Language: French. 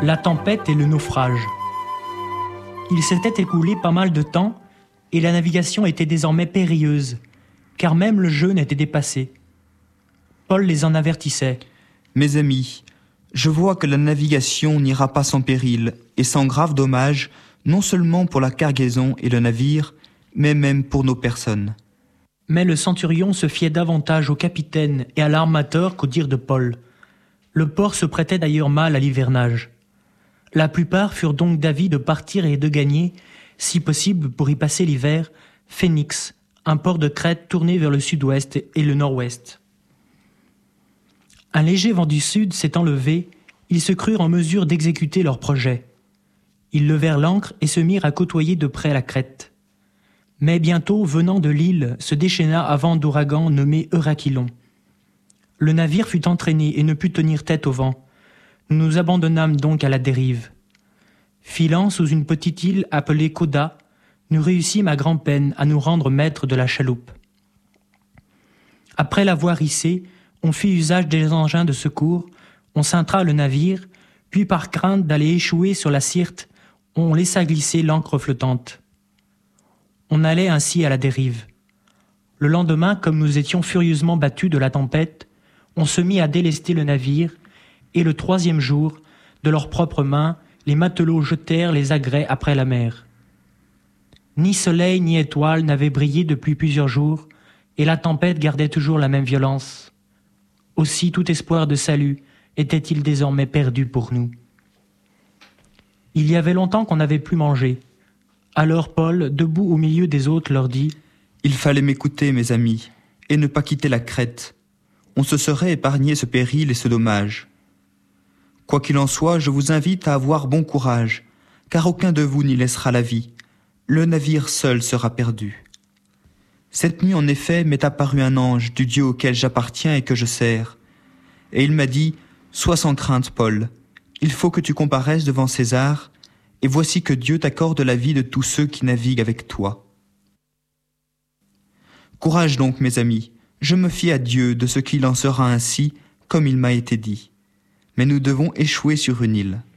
la tempête et le naufrage. Il s'était écoulé pas mal de temps et la navigation était désormais périlleuse, car même le jeûne était dépassé. Paul les en avertissait. « Mes amis, je vois que la navigation n'ira pas sans péril et sans grave dommage, non seulement pour la cargaison et le navire, mais même pour nos personnes. » Mais le centurion se fiait davantage au capitaine et à l'armateur qu'au dire de Paul. Le port se prêtait d'ailleurs mal à l'hivernage. La plupart furent donc d'avis de partir et de gagner, si possible pour y passer l'hiver, Phénix, un port de Crète tourné vers le sud-ouest et le nord-ouest. Un léger vent du sud s'étant levé, ils se crurent en mesure d'exécuter leur projet. Ils levèrent l'ancre et se mirent à côtoyer de près la Crète. Mais bientôt, venant de l'île, se déchaîna un vent d'ouragan nommé Eurachylon. Le navire fut entraîné et ne put tenir tête au vent. Nous nous abandonnâmes donc à la dérive. Filant sous une petite île appelée Coda, nous réussîmes à grand-peine à nous rendre maîtres de la chaloupe. Après l'avoir hissée, on fit usage des engins de secours, on cintra le navire, puis par crainte d'aller échouer sur la Syrte, on laissa glisser l'ancre flottante. On allait ainsi à la dérive. Le lendemain, comme nous étions furieusement battus de la tempête, on se mit à délester le navire, et le troisième jour, de leurs propres mains, les matelots jetèrent les agrès après la mer. Ni soleil ni étoile n'avaient brillé depuis plusieurs jours, et la tempête gardait toujours la même violence. Aussi tout espoir de salut était-il désormais perdu pour nous. Il y avait longtemps qu'on n'avait plus mangé. Alors Paul, debout au milieu des autres, leur dit « Il fallait m'écouter, mes amis, et ne pas quitter la Crète. On se serait épargné ce péril et ce dommage. Quoi qu'il en soit, je vous invite à avoir bon courage, car aucun de vous n'y laissera la vie. Le navire seul sera perdu. Cette nuit, en effet, m'est apparu un ange du Dieu auquel j'appartiens et que je sers. Et il m'a dit, « Sois sans crainte, Paul. Il faut que tu comparaisses devant César, et voici que Dieu t'accorde la vie de tous ceux qui naviguent avec toi. » Courage donc, mes amis. Je me fie à Dieu de ce qu'il en sera ainsi, comme il m'a été dit. Mais nous devons échouer sur une île.